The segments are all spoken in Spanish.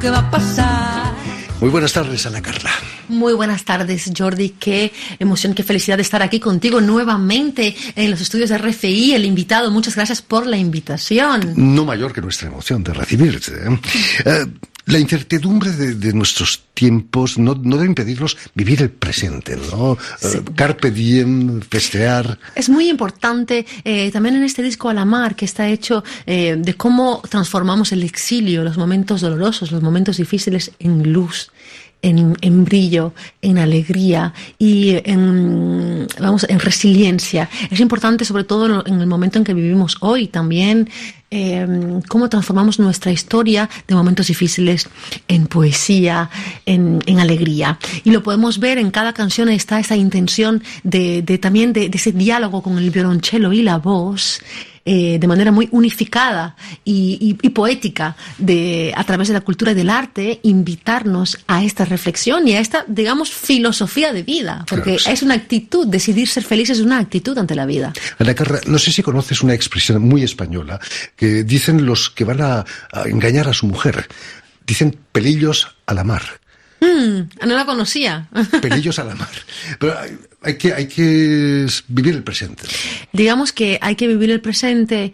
¿Qué va a pasar? Muy buenas tardes, Ana Carla. Muy buenas tardes, Jordi. Qué emoción, qué felicidad de estar aquí contigo nuevamente en los estudios de RFI, el invitado. Muchas gracias por la invitación. No mayor que nuestra emoción de recibirte. La incertidumbre de nuestros tiempos no debe impedirnos vivir el presente, ¿no? Sí. Carpe diem, festear. Es muy importante también en este disco A la Mar, que está hecho de cómo transformamos el exilio, los momentos dolorosos, los momentos difíciles en luz. En brillo, en alegría y en resiliencia. Es importante, sobre todo en el momento en que vivimos hoy, también cómo transformamos nuestra historia de momentos difíciles en poesía, en alegría. Y lo podemos ver en cada canción, está esa intención también de ese diálogo con el violonchelo y la voz, de manera muy unificada y poética a través de la cultura y del arte, invitarnos a esta reflexión y a esta, digamos, filosofía de vida, porque claro, sí, es una actitud, decidir ser feliz es una actitud ante la vida. Ana Carla, no sé si conoces una expresión muy española que dicen los que van a engañar a su mujer, dicen pelillos a la mar. No la conocía. Pelillos a la mar. Pero hay que vivir el presente. Digamos que hay que vivir el presente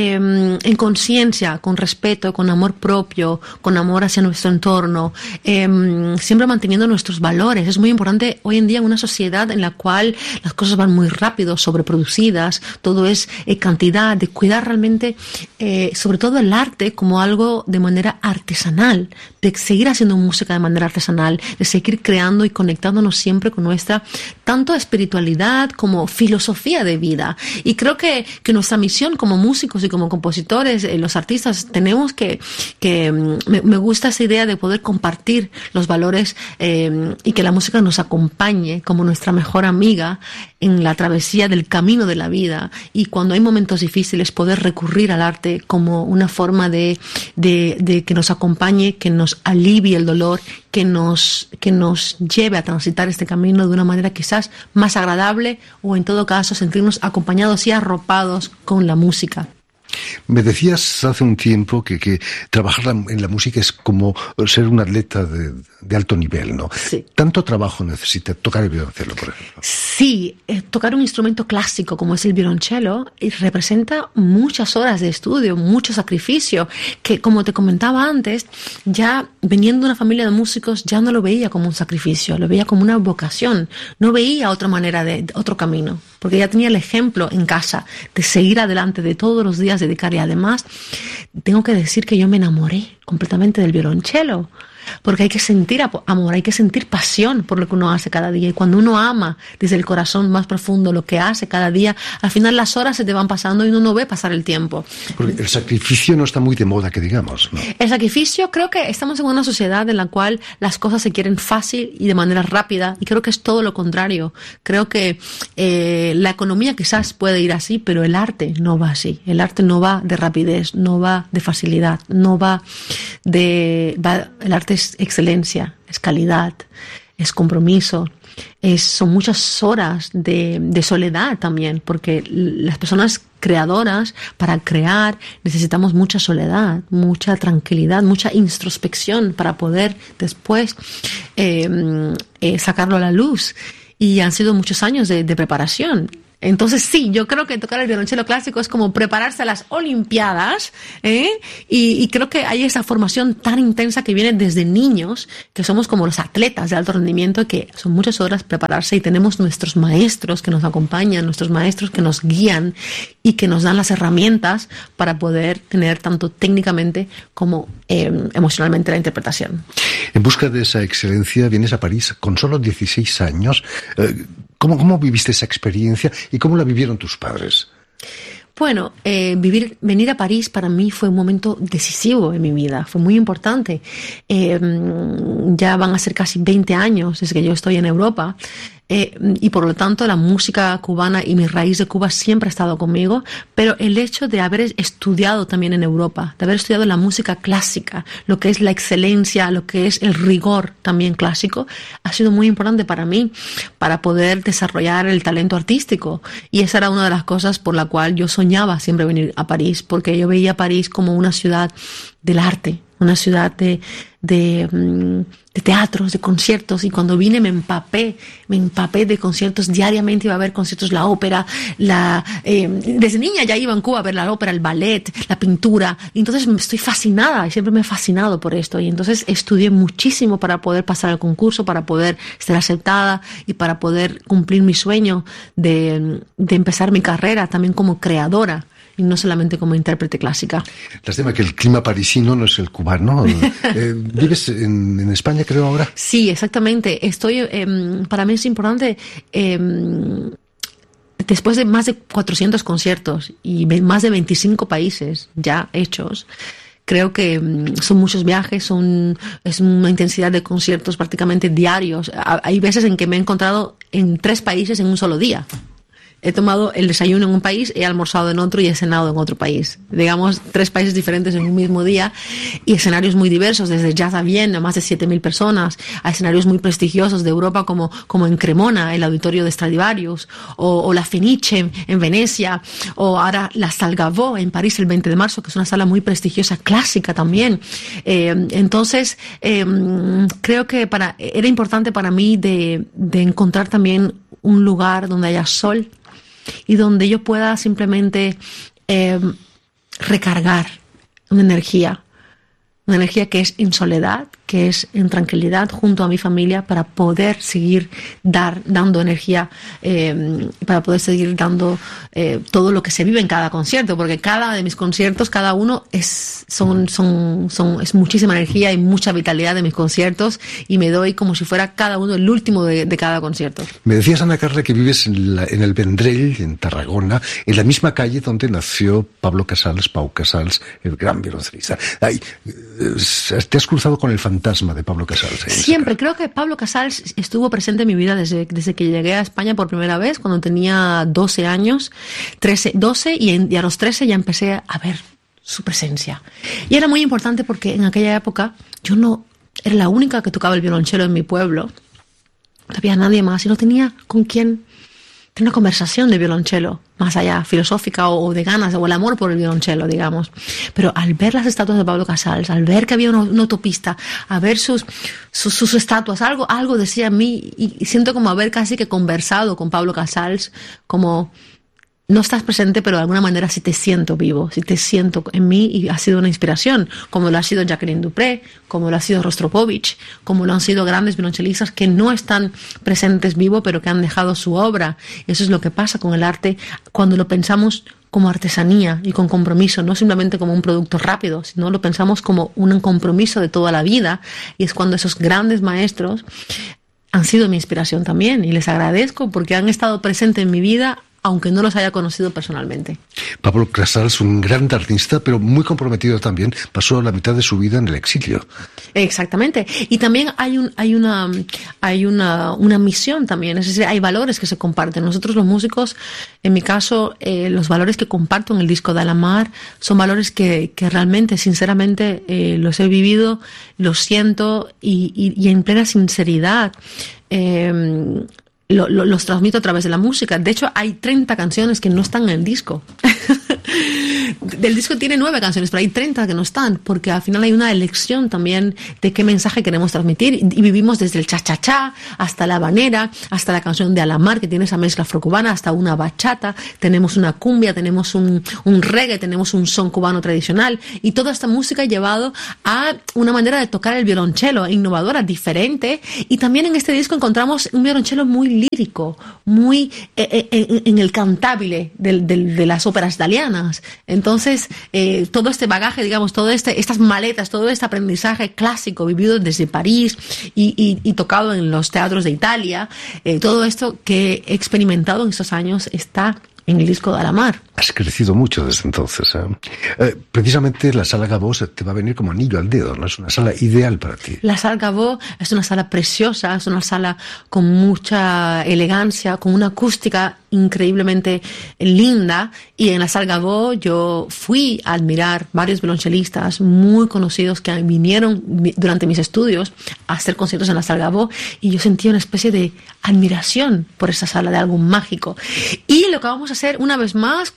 en conciencia, con respeto, con amor propio, con amor hacia nuestro entorno, siempre manteniendo nuestros valores. Es muy importante hoy en día en una sociedad en la cual las cosas van muy rápido, sobreproducidas, todo es cantidad, de cuidar realmente, sobre todo el arte como algo de manera artesanal, de seguir haciendo música de manera artesanal, de seguir creando y conectándonos siempre con nuestra tanto espiritualidad como filosofía de vida. Y creo que nuestra misión como músicos y como compositores, los artistas, tenemos que me gusta esa idea de poder compartir los valores y que la música nos acompañe como nuestra mejor amiga en la travesía del camino de la vida, y cuando hay momentos difíciles poder recurrir al arte como una forma de que nos acompañe, que nos alivie el dolor, que nos lleve a transitar este camino de una manera quizás más agradable, o en todo caso sentirnos acompañados y arropados con la música. Me decías hace un tiempo que trabajar en la música es como ser un atleta de alto nivel, ¿no? Sí. ¿Tanto trabajo necesita tocar el violonchelo, por ejemplo? Sí, tocar un instrumento clásico como es el violonchelo representa muchas horas de estudio, mucho sacrificio, que como te comentaba antes, ya veniendo de una familia de músicos ya no lo veía como un sacrificio, lo veía como una vocación, no veía otra manera, otro camino, porque ya tenía el ejemplo en casa de seguir adelante, de todos los días dedicar. Y además tengo que decir que yo me enamoré completamente del violonchelo, porque hay que sentir amor, hay que sentir pasión por lo que uno hace cada día, y cuando uno ama desde el corazón más profundo lo que hace cada día, al final las horas se te van pasando y uno no ve pasar el tiempo. Porque el sacrificio no está muy de moda, que digamos, ¿no? El sacrificio, creo que estamos en una sociedad en la cual las cosas se quieren fácil y de manera rápida, y creo que es todo lo contrario. Creo que la economía quizás puede ir así, pero el arte no va así. El arte no va de rapidez, no va de facilidad, el arte es excelencia, es calidad, es compromiso, son muchas horas de soledad también, porque las personas creadoras, para crear necesitamos mucha soledad, mucha tranquilidad, mucha introspección para poder después sacarlo a la luz, y han sido muchos años de preparación. Entonces sí, yo creo que tocar el violonchelo clásico es como prepararse a las Olimpiadas, y creo que hay esa formación tan intensa que viene desde niños, que somos como los atletas de alto rendimiento, que son muchas horas prepararse, y tenemos nuestros maestros que nos acompañan, nuestros maestros que nos guían y que nos dan las herramientas para poder tener tanto técnicamente como emocionalmente la interpretación. En busca de esa excelencia vienes a París con solo 16 años. ¿Cómo viviste esa experiencia y cómo la vivieron tus padres? Bueno, venir a París para mí fue un momento decisivo en mi vida, fue muy importante. Ya van a ser casi 20 años desde que yo estoy en Europa, y por lo tanto la música cubana y mi raíz de Cuba siempre ha estado conmigo, pero el hecho de haber estudiado también en Europa, de haber estudiado la música clásica, lo que es la excelencia, lo que es el rigor también clásico, ha sido muy importante para mí, para poder desarrollar el talento artístico, y esa era una de las cosas por la cual yo soñaba siempre venir a París, porque yo veía a París como una ciudad del arte, una ciudad de teatros, de conciertos, y cuando vine me empapé de conciertos diariamente. Iba a ver conciertos, la ópera, desde niña ya iba en Cuba a ver la ópera, el ballet, la pintura, y entonces estoy fascinada, y siempre me he fascinado por esto, y entonces estudié muchísimo para poder pasar al concurso, para poder ser aceptada y para poder cumplir mi sueño de empezar mi carrera también como creadora y no solamente como intérprete clásica. Lástima que el clima parisino no es el cubano. ¿Vives en España, creo, ahora? Sí, exactamente. Para mí es importante, después de más de 400 conciertos y más de 25 países ya hechos, creo que son muchos viajes, es una intensidad de conciertos prácticamente diarios. Hay veces en que me he encontrado en 3 países en un solo día. He tomado el desayuno en un país, he almorzado en otro y he cenado en otro país. Digamos, 3 países diferentes en un mismo día, y escenarios muy diversos, desde jazz a Viena, más de 7.000 personas, a escenarios muy prestigiosos de Europa como en Cremona, el auditorio de Stradivarius, o la Fenice en Venecia, o ahora la Salgavo en París el 20 de marzo, que es una sala muy prestigiosa, clásica también. Entonces, creo que era importante para mí de encontrar también un lugar donde haya sol y donde yo pueda simplemente recargar una energía que es en soledad, que es en tranquilidad junto a mi familia, para poder seguir dando energía, para poder seguir dando todo lo que se vive en cada concierto, porque cada de mis conciertos, cada uno es muchísima energía y mucha vitalidad de mis conciertos, y me doy como si fuera cada uno el último de cada concierto. Me decías, Ana Carla, que vives en el Vendrell, en Tarragona, en la misma calle donde nació Pau Casals, el gran violoncelista. Te has cruzado con el fantasma de Pablo Casals. Siempre. Creo que Pablo Casals estuvo presente en mi vida desde que llegué a España por primera vez, cuando tenía 12 años, 12, y a los 13 ya empecé a ver su presencia. Y era muy importante porque en aquella época yo no era la única que tocaba el violonchelo en mi pueblo. No había nadie más y no tenía con quién tener una conversación de violonchelo, más allá, filosófica o de ganas, o el amor por el violonchelo, digamos. Pero al ver las estatuas de Pablo Casals, al ver que había una autopista, a ver sus estatuas, algo decía a mí, y siento como haber casi que conversado con Pablo Casals, como no estás presente, pero de alguna manera sí te siento vivo, sí te siento en mí, y ha sido una inspiración, como lo ha sido Jacqueline Dupré, como lo ha sido Rostropovich, como lo han sido grandes violonchelistas que no están presentes vivo, pero que han dejado su obra. Eso es lo que pasa con el arte cuando lo pensamos como artesanía y con compromiso, no simplemente como un producto rápido, sino lo pensamos como un compromiso de toda la vida, y es cuando esos grandes maestros han sido mi inspiración también, y les agradezco porque han estado presentes en mi vida, aunque no los haya conocido personalmente. Pablo Casals, un gran artista, pero muy comprometido también, pasó la mitad de su vida en el exilio. Exactamente. Y también hay una misión también, es decir, hay valores que se comparten. Nosotros los músicos, en mi caso, los valores que comparto en el disco de Alamar son valores que realmente, sinceramente, los he vivido, los siento, y en plena sinceridad, los transmito a través de la música. De hecho, hay 30 canciones que no están en el disco. Del disco tiene 9 canciones, pero hay 30 que no están, porque al final hay una elección también de qué mensaje queremos transmitir, y vivimos desde el cha-cha-cha hasta la habanera, hasta la canción de Alamar, que tiene esa mezcla afrocubana, hasta una bachata, tenemos una cumbia, tenemos un reggae, tenemos un son cubano tradicional, y toda esta música ha llevado a una manera de tocar el violonchelo innovadora, diferente, y también en este disco encontramos un violonchelo muy lírico, muy en el cantabile de las óperas italianas. Entonces, todo este bagaje, digamos, estas maletas, todo este aprendizaje clásico vivido desde París y tocado en los teatros de Italia, todo esto que he experimentado en estos años está en el disco de Alamar. Has crecido mucho desde entonces. Precisamente la Sala Gaveau te va a venir como anillo al dedo, ¿no? Es una sala ideal para ti. La Sala Gaveau es una sala preciosa, es una sala con mucha elegancia, con una acústica increíblemente linda, y en la Sala Gaveau yo fui a admirar varios violonchelistas muy conocidos que vinieron durante mis estudios a hacer conciertos en la Sala Gaveau, y yo sentía una especie de admiración por esa sala, de algo mágico. Y lo que vamos a hacer una vez más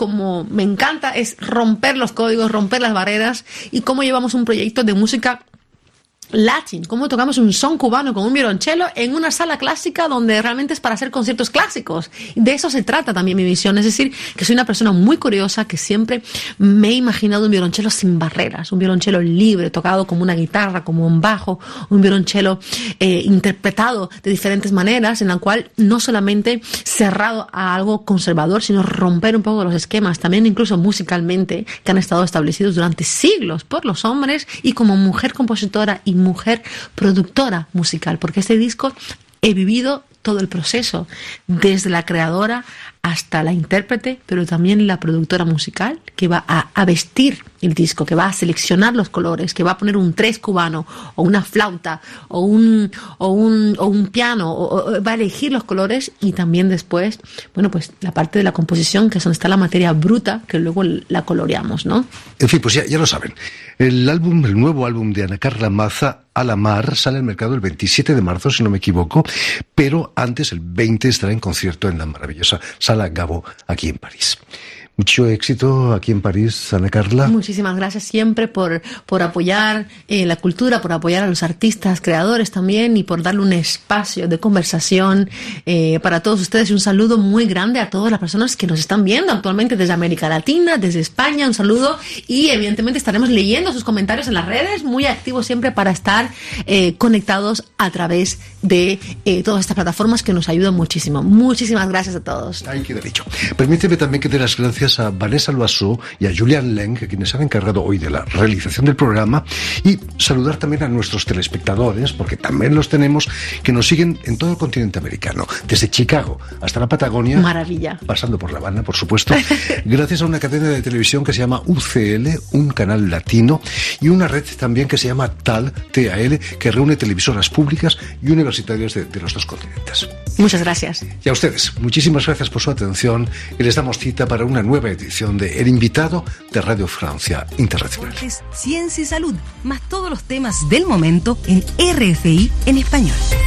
como me encanta, es romper los códigos, romper las barreras, y cómo llevamos un proyecto de música latín, cómo tocamos un son cubano con un violonchelo en una sala clásica donde realmente es para hacer conciertos clásicos. De eso se trata también mi visión, es decir, que soy una persona muy curiosa, que siempre me he imaginado un violonchelo sin barreras, un violonchelo libre, tocado como una guitarra, como un bajo, un violonchelo interpretado de diferentes maneras, en la cual no solamente cerrado a algo conservador, sino romper un poco los esquemas, también incluso musicalmente, que han estado establecidos durante siglos por los hombres, y como mujer compositora y mujer productora musical, porque este disco he vivido todo el proceso, desde la creadora hasta la intérprete, pero también la productora musical, que va a vestir el disco, que va a seleccionar los colores, que va a poner un tres cubano, o una flauta, o un piano, o va a elegir los colores, y también después, bueno, pues la parte de la composición, que es donde está la materia bruta, que luego la coloreamos, ¿no? En fin, pues ya lo saben. El nuevo álbum de Ana Carla Maza, A la Mar, sale al mercado el 27 de marzo, si no me equivoco, pero antes, el 20, estará en concierto en la maravillosa Sala Gabo, aquí en París. Mucho éxito aquí en París, Ana Carla. Muchísimas gracias siempre por apoyar la cultura, por apoyar a los artistas, creadores también, y por darle un espacio de conversación para todos ustedes. Y un saludo muy grande a todas las personas que nos están viendo actualmente desde América Latina, desde España. Un saludo, y evidentemente estaremos leyendo sus comentarios en las redes, muy activos siempre para estar conectados a través de todas estas plataformas que nos ayudan muchísimo. Muchísimas gracias a todos. Ay, qué derecho. Permíteme también que dé las gracias a Vanessa Loiseau y a Julian Leng, quienes han encargado hoy de la realización del programa, y saludar también a nuestros telespectadores, porque también los tenemos, que nos siguen en todo el continente americano, desde Chicago hasta la Patagonia. Maravilla. Pasando por La Habana, por supuesto, gracias a una cadena de televisión que se llama UCL, un canal latino, y una red también que se llama TAL, que reúne televisoras públicas y universitarias de los dos continentes. Muchas gracias. Y a ustedes, muchísimas gracias por su atención, y les damos cita para una nueva edición de El Invitado de Radio Francia Internacional. Ciencia y salud, más todos los temas del momento en RFI en español.